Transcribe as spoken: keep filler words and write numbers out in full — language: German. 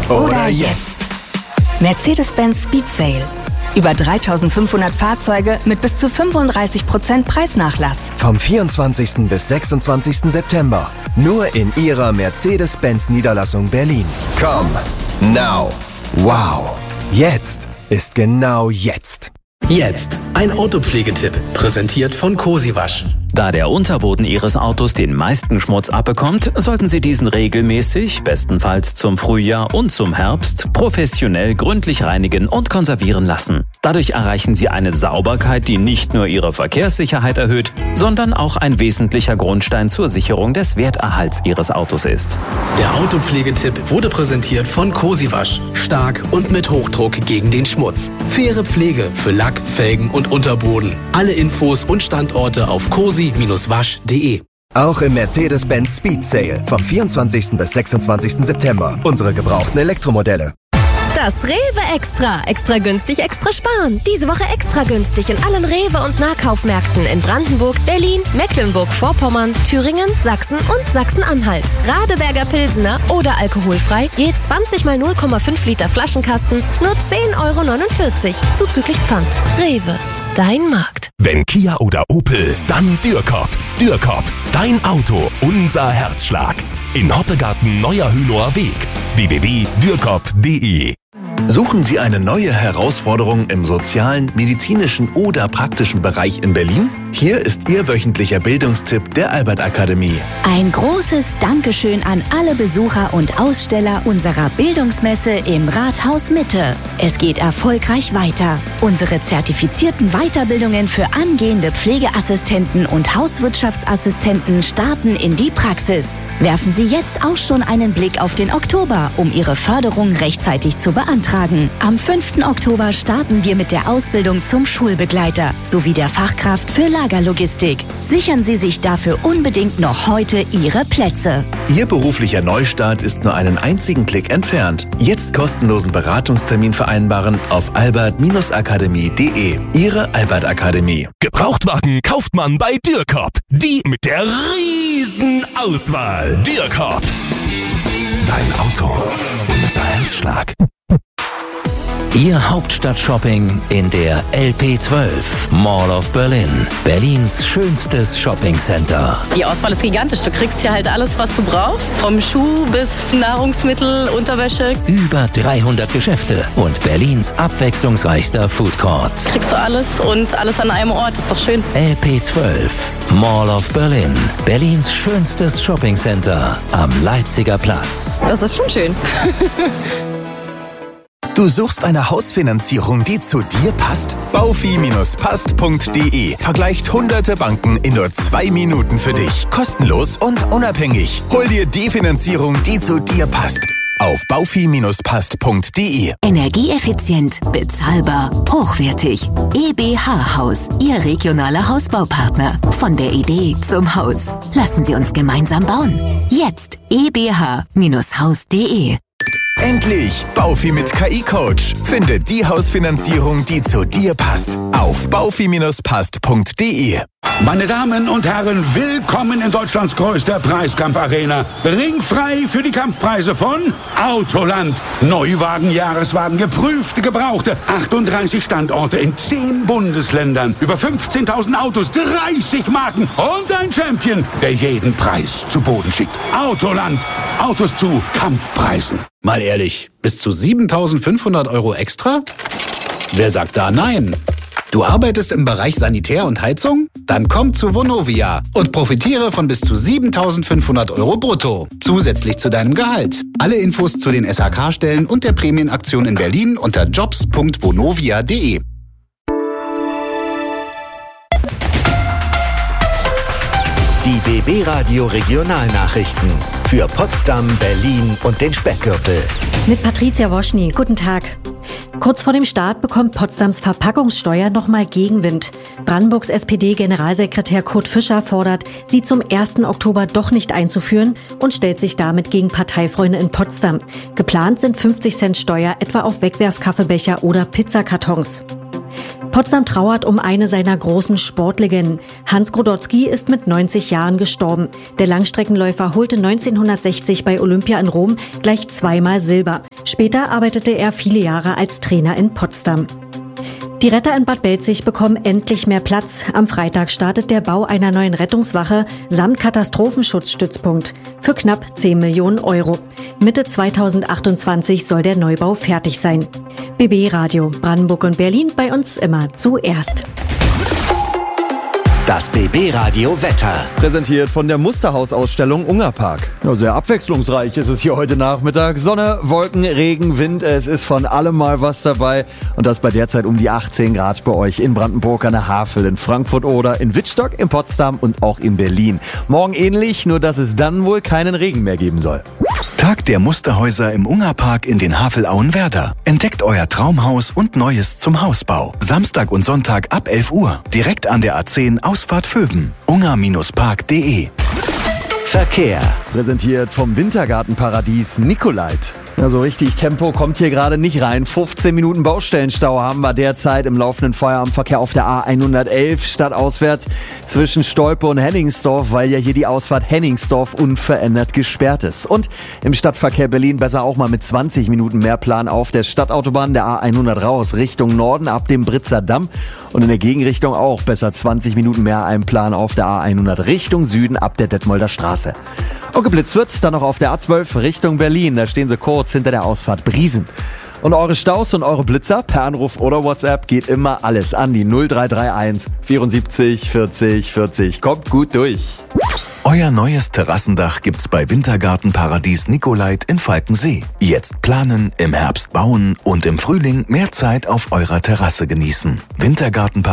oder, oder jetzt. Mercedes-Benz Speed Sale. Über dreitausendfünfhundert Fahrzeuge mit bis zu fünfunddreißig Prozent Preisnachlass. Vom vierundzwanzigsten bis sechsundzwanzigsten September. Nur in Ihrer Mercedes-Benz-Niederlassung Berlin. Komm, now. Wow. Jetzt ist genau jetzt. Jetzt ein Autopflegetipp, präsentiert von Cosi Wasch. Da der Unterboden Ihres Autos den meisten Schmutz abbekommt, sollten Sie diesen regelmäßig, bestenfalls zum Frühjahr und zum Herbst, professionell gründlich reinigen und konservieren lassen. Dadurch erreichen Sie eine Sauberkeit, die nicht nur Ihre Verkehrssicherheit erhöht, sondern auch ein wesentlicher Grundstein zur Sicherung des Werterhalts Ihres Autos ist. Der Autopflegetipp wurde präsentiert von Cosi Wasch. Stark und mit Hochdruck gegen den Schmutz. Faire Pflege für Lack, Felgen und Unterboden. Alle Infos und Standorte auf cosi wasch punkt de. Auch im Mercedes-Benz Speed Sale vom vierundzwanzigsten bis sechsundzwanzigsten September. Unsere gebrauchten Elektromodelle. Das Rewe Extra. Extra günstig, extra sparen. Diese Woche extra günstig in allen Rewe- und Nahkaufmärkten in Brandenburg, Berlin, Mecklenburg-Vorpommern, Thüringen, Sachsen und Sachsen-Anhalt. Radeberger Pilsener oder alkoholfrei, je zwanzig mal null Komma fünf Liter Flaschenkasten, nur zehn Euro neunundvierzig, zuzüglich Pfand. Rewe, dein Markt. Wenn Kia oder Opel, dann Dürkop. Dürkop, dein Auto, unser Herzschlag. In Hoppegarten Neuer Hünower Weg. w w w punkt dürkop punkt de. Suchen Sie eine neue Herausforderung im sozialen, medizinischen oder praktischen Bereich in Berlin? Hier ist Ihr wöchentlicher Bildungstipp der Albert-Akademie. Ein großes Dankeschön an alle Besucher und Aussteller unserer Bildungsmesse im Rathaus Mitte. Es geht erfolgreich weiter. Unsere zertifizierten Weiterbildungen für angehende Pflegeassistenten und Hauswirtschaftsassistenten starten in die Praxis. Werfen Sie jetzt auch schon einen Blick auf den Oktober, um Ihre Förderung rechtzeitig zu beantragen. Am fünften Oktober starten wir mit der Ausbildung zum Schulbegleiter sowie der Fachkraft für Lagerlogistik. Sichern Sie sich dafür unbedingt noch heute Ihre Plätze. Ihr beruflicher Neustart ist nur einen einzigen Klick entfernt. Jetzt kostenlosen Beratungstermin vereinbaren auf albert akademie punkt de. Ihre Albert-Akademie. Gebrauchtwagen kauft man bei Dürkop. Die mit der riesen Auswahl. Dürkop. Dein Auto, unser Herzschlag. Ihr Hauptstadt-Shopping in der L P zwölf, Mall of Berlin. Berlins schönstes Shoppingcenter. Die Auswahl ist gigantisch. Du kriegst hier halt alles, was du brauchst. Vom Schuh bis Nahrungsmittel, Unterwäsche. Über dreihundert Geschäfte und Berlins abwechslungsreichster Foodcourt. Kriegst du alles und alles an einem Ort. Ist doch schön. L P zwölf, Mall of Berlin. Berlins schönstes Shoppingcenter am Leipziger Platz. Das ist schon schön. Du suchst eine Hausfinanzierung, die zu dir passt? baufi passt punkt de vergleicht hunderte Banken in nur zwei Minuten für dich. Kostenlos und unabhängig. Hol dir die Finanzierung, die zu dir passt. Auf baufi passt punkt de. Energieeffizient, bezahlbar, hochwertig. E B H Haus, Ihr regionaler Hausbaupartner. Von der Idee zum Haus. Lassen Sie uns gemeinsam bauen. Jetzt e b h haus punkt de. Endlich! Baufi mit K I-Coach. Finde die Hausfinanzierung, die zu dir passt. Auf baufi passt punkt de. Meine Damen und Herren, willkommen in Deutschlands größter Preiskampfarena. Ringfrei für die Kampfpreise von Autoland. Neuwagen, Jahreswagen, geprüfte, gebrauchte. achtunddreißig Standorte in zehn Bundesländern. Über fünfzehntausend Autos, dreißig Marken und ein Champion, der jeden Preis zu Boden schickt. Autoland. Autos zu Kampfpreisen. Mal ehrlich, bis zu siebentausendfünfhundert Euro extra? Wer sagt da nein? Du arbeitest im Bereich Sanitär und Heizung? Dann komm zu Vonovia und profitiere von bis zu siebentausendfünfhundert Euro brutto. Zusätzlich zu deinem Gehalt. Alle Infos zu den S H K-Stellen und der Prämienaktion in Berlin unter jobs punkt vonovia punkt de. Die B B Radio Regionalnachrichten für Potsdam, Berlin und den Speckgürtel. Mit Patricia Woschny. Guten Tag. Kurz vor dem Start bekommt Potsdams Verpackungssteuer nochmal Gegenwind. Brandenburgs S P D-Generalsekretär Kurt Fischer fordert, sie zum ersten Oktober doch nicht einzuführen und stellt sich damit gegen Parteifreunde in Potsdam. Geplant sind fünfzig Cent Steuer etwa auf Wegwerfkaffeebecher oder Pizzakartons. Potsdam trauert um eine seiner großen Sportlegenden. Hans Grodotzky ist mit neunzig Jahren gestorben. Der Langstreckenläufer holte neunzehnhundertsechzig bei Olympia in Rom gleich zweimal Silber. Später Später arbeitete er viele Jahre als Trainer in Potsdam. Die Retter in Bad Belzig bekommen endlich mehr Platz. Am Freitag startet der Bau einer neuen Rettungswache samt Katastrophenschutzstützpunkt für knapp zehn Millionen Euro. Mitte zweitausendachtundzwanzig soll der Neubau fertig sein. B B Radio, Brandenburg und Berlin, bei uns immer zuerst. Das B B-Radio Wetter. Präsentiert von der Musterhausausstellung Ungerpark. Ja, sehr abwechslungsreich ist es hier heute Nachmittag. Sonne, Wolken, Regen, Wind. Es ist von allem mal was dabei. Und das bei derzeit um die achtzehn Grad bei euch in Brandenburg an der Havel, in Frankfurt oder in Wittstock, in Potsdam und auch in Berlin. Morgen ähnlich, nur dass es dann wohl keinen Regen mehr geben soll. Tag der Musterhäuser im Ungerpark in den Havelauen-Werder. Entdeckt euer Traumhaus und Neues zum Hausbau. Samstag und Sonntag ab elf Uhr. Direkt an der A zehn Ausfahrt Vöben. unger Park punkt de. Verkehr. Präsentiert vom Wintergartenparadies Nicolait. Ja, so richtig Tempo kommt hier gerade nicht rein. fünfzehn Minuten Baustellenstau haben wir derzeit im laufenden Feierabendverkehr auf der A hundertelf stadtauswärts zwischen Stolpe und Henningsdorf, weil ja hier die Ausfahrt Henningsdorf unverändert gesperrt ist. Und im Stadtverkehr Berlin besser auch mal mit zwanzig Minuten Mehrplan auf der Stadtautobahn der A hundert raus Richtung Norden ab dem Britzer Damm und in der Gegenrichtung auch besser zwanzig Minuten mehr Einplan auf der A hundert Richtung Süden ab der Detmolder Straße. Und geblitzt wird's dann noch auf der A zwölf Richtung Berlin. Da stehen sie kurz hinter der Ausfahrt Briesen. Und eure Staus und eure Blitzer per Anruf oder WhatsApp geht immer alles an die null drei drei eins vierundsiebzig vierzig vierzig. Kommt gut durch. Euer neues Terrassendach gibt's bei Wintergartenparadies Nicolait in Falkensee. Jetzt planen, im Herbst bauen und im Frühling mehr Zeit auf eurer Terrasse genießen. Wintergartenparadies